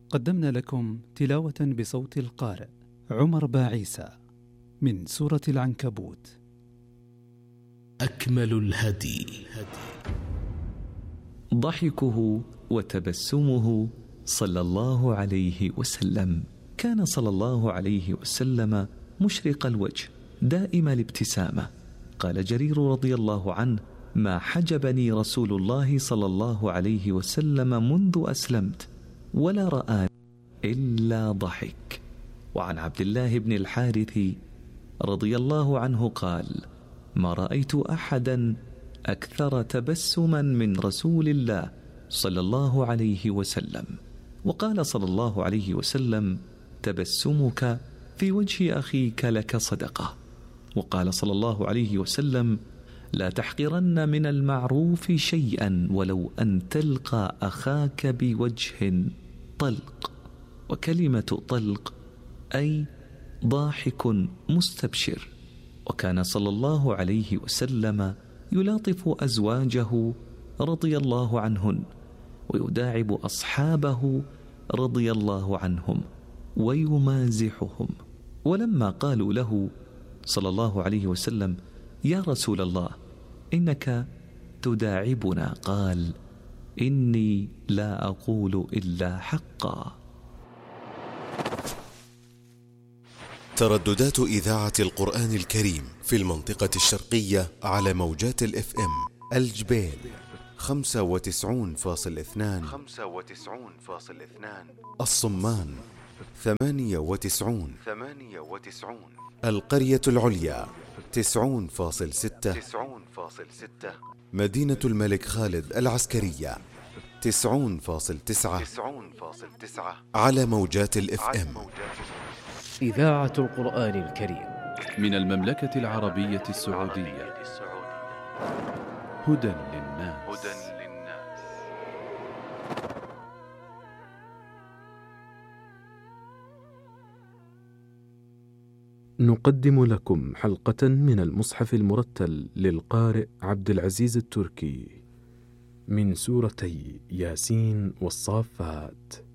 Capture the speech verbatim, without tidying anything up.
قدمنا لكم تلاوة بصوت القارئ عمر باعيسى من سورة العنكبوت. أكمل الهدي. ضحكه وتبسمه صلى الله عليه وسلم. كان صلى الله عليه وسلم مشرق الوجه دائم الابتسامة. قال جرير رضي الله عنه: ما حجبني رسول الله صلى الله عليه وسلم منذ أسلمت ولا رآني إلا ضحك. وعن عبد الله بن الحارث رضي الله عنه قال: ما رأيت أحدا أكثر تبسما من رسول الله صلى الله عليه وسلم. وقال صلى الله عليه وسلم: تبسمك في وجه أخيك لك صدقة. وقال صلى الله عليه وسلم: لا تحقرن من المعروف شيئا ولو أن تلقى أخاك بوجه طلق. وكلمة طلق أي ضاحك مستبشر. وكان صلى الله عليه وسلم يلاطف أزواجه رضي الله عنهن، ويداعب أصحابه رضي الله عنهم، ويمازحهم. ولما قالوا له صلى الله عليه وسلم: يا رسول الله إنك تداعبنا، قال: إني لا أقول إلا حقا. ترددات إذاعة القرآن الكريم في المنطقة الشرقية على موجات الاف ام: الجبيل خمسة وتسعون فاصل اثنان، خمسة وتسعون فاصل اثنان، الصمان ثمانية وتسعون، ثمانية وتسعون، القرية العليا تسعون فاصل ستة، تسعون فاصل ستة، مدينة الملك خالد العسكرية تسعون فاصل تسعة، تسعون فاصل تسعة، على موجات الاف ام. إذاعة القرآن الكريم من المملكة العربية السعودية. هدى للناس. نقدم لكم حلقة من المصحف المرتل للقارئ عبد العزيز التركي من سورتي ياسين والصافات.